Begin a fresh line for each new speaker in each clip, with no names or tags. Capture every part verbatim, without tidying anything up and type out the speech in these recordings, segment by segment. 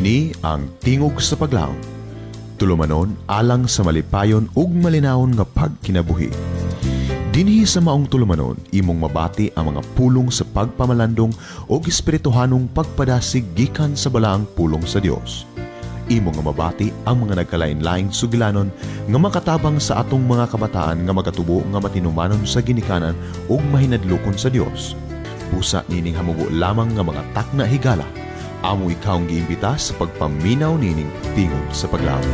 Kini ang tingog sa paglaom. Tulumanon alang sa malipayon ug malinawon nga pagkinabuhi. Dinhi sa maong tulumanon, imong mabati ang mga pulong sa pagpamalandong o espirituhanong pagpadasig gikan sa balaang pulong sa Dios. Imong nga mabati ang mga nagkalain-laing sugilanon nga makatabang sa atong mga kabataan nga magatubo nga matinumanon sa ginikanan ug mahinadlokon sa Dios. Busa nining hamugo lamang nga mga takna higala, amo ikawong giimbita sa pagpaminaw nining tingog sa paglaom.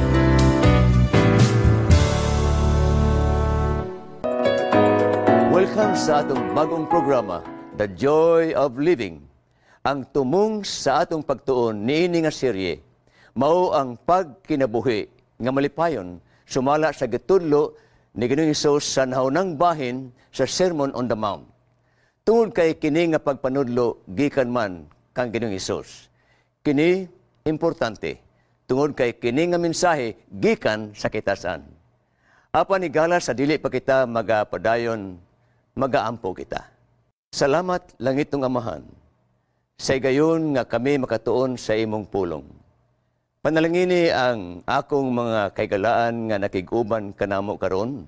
Welcome sa atong bagong programa, The Joy of Living. Ang tumong sa atong pagtuon niini nga serye mao ang pagkinabuhi nga malipayon sumala sa gitudlo ni Ginoong Hesus sa nahunang bahin sa Sermon on the Mount. Tungod kay kini nga pagpanudlo gikan man kang Ginoong Hesus. Kini importante tungod kay kini nga mensahe gikan sa kitasan. Apan higala sa dili pa kita magapadayon, magaampo kita. Salamat langitong Amahan, sa gayon nga kami makatuon sa imong pulong. Panalangini ang akong mga kaigalaan nga nakiguban kanamo karon.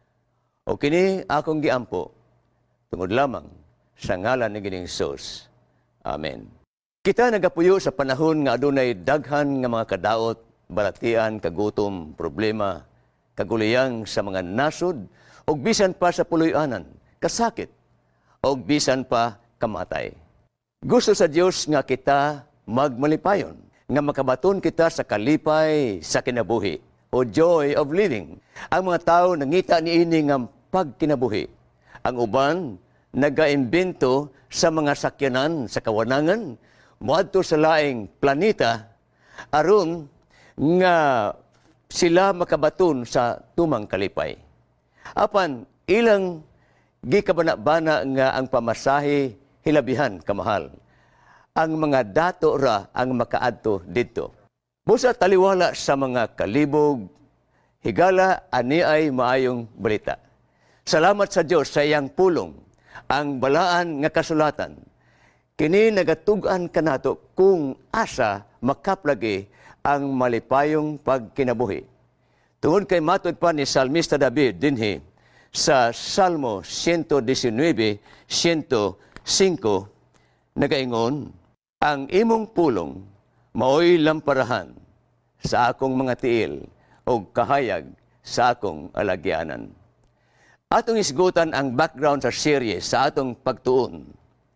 O kini akong giampo, tungod lamang sa ngalan ni Ginoong Hesus. Amen. Kita nagapuyo sa panahon nga adunay daghan nga mga kadaot, balatian, kagutom, problema, kaguliyang sa mga nasod, o bisan pa sa puloy-anan, kasakit, o bisan pa kamatay. Gusto sa Dios nga kita magmalipayon, nga makabaton kita sa kalipay sa kinabuhi, o joy of living. Ang mga tao nangita niini nga pagkinabuhi. Ang uban nagaimbento sa mga sakyanan sa kawanangan, moadto sa laing planeta, aron nga sila makabaton sa tumang kalipay. Apan ilang gikabana-bana nga ang pamasahe hilabihan kamahal. Ang mga dato ra ang makaadto didto. Busa taliwala sa mga kalibog, higala ani ay maayong balita. Salamat sa Dios sa iyang pulong, ang balaan nga kasulatan. Kini nagatug-an kanato kung asa makaplagi ang malipayong pagkinabuhi. Tungod kay matud pa ni Salmista David dinhi sa Salmo one nineteen, one oh five, nagaingon, ang imong pulong maoy lamparahan sa akong mga tiil o kahayag sa akong alagyanan. Atong isgutan ang background sa serye sa atong pagtuon.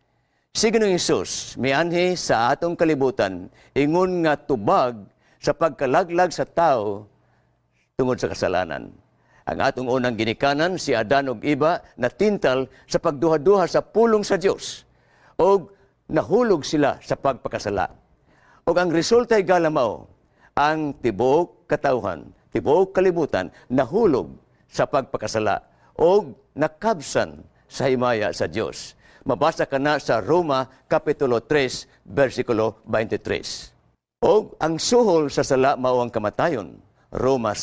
Si Ginoong Hesus mianhi sa atong kalibutan ingon nga tubag sa pagkalaglag sa tao tungod sa kasalanan. Ang atong unang ginikanan, si Adan ug Eva, natintal sa pagduha-duha sa pulong sa Dios o nahulog sila sa pagpakasala. O ang resulta ay galamao, ang tibuok katawhan, tibuok kalibutan, nahulog sa pagpakasala o nakabsan sa himaya sa Diyos. Mabasa ka na sa Roma, Kapitulo three, versikulo twenty-three. O ang suhol sa sala mao ang kamatayon, Roma